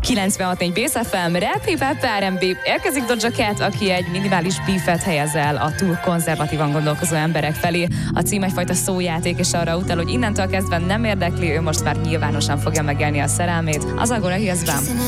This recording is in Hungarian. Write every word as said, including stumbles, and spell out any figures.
kilencvenhat négy Bész ef em, Rap, Hip Hop, er end bé. Érkezik Doja Cat, aki egy minimális beefet helyez el a túl konzervatívan gondolkozó emberek felé. A cím egyfajta szójáték, és arra utal, hogy innentől kezdve nem érdekli, ő most már nyilvánosan fogja megélni a szerelmét. Az Agora Hírszben.